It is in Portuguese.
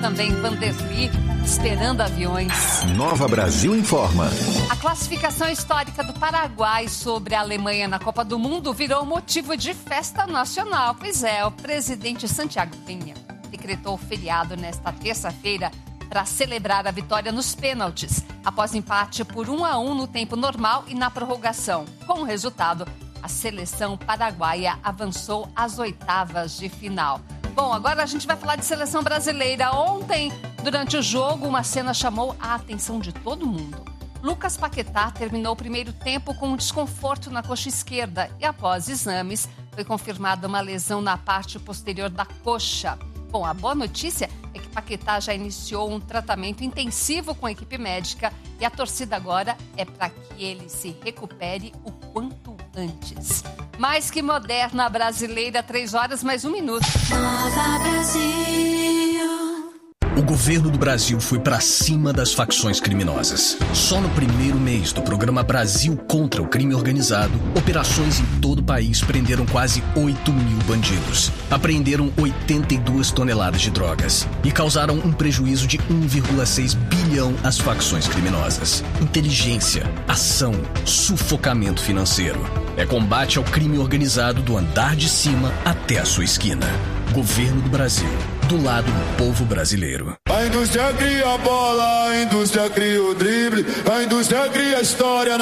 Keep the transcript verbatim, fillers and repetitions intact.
também Vanderly, esperando aviões. Nova Brasil informa. A classificação histórica do Paraguai sobre a Alemanha na Copa do Mundo virou motivo de festa nacional. Pois é, o presidente Santiago Peña decretou feriado nesta terça-feira para celebrar a vitória nos pênaltis, após empate por um a um no tempo normal e na prorrogação. Com o resultado, a seleção paraguaia avançou às oitavas de final. Bom, agora a gente vai falar de seleção brasileira. Ontem, durante o jogo, uma cena chamou a atenção de todo mundo. Lucas Paquetá terminou o primeiro tempo com um desconforto na coxa esquerda e, após exames, foi confirmada uma lesão na parte posterior da coxa. Bom, a boa notícia é que Paquetá já iniciou um tratamento intensivo com a equipe médica e a torcida agora é para que ele se recupere o quanto antes. Mais que moderna brasileira, três horas mais um minuto. Nova Brasil. O governo do Brasil foi para cima das facções criminosas. Só no primeiro mês do programa Brasil contra o Crime Organizado, operações em todo o país prenderam quase oito mil bandidos. Apreenderam oitenta e duas toneladas de drogas e causaram um prejuízo de um vírgula seis bilhão às facções criminosas. Inteligência, ação, sufocamento financeiro. É combate ao crime organizado do andar de cima até a sua esquina. Governo do Brasil, do lado do povo brasileiro. A indústria cria a bola, a indústria cria o drible, a indústria cria a história.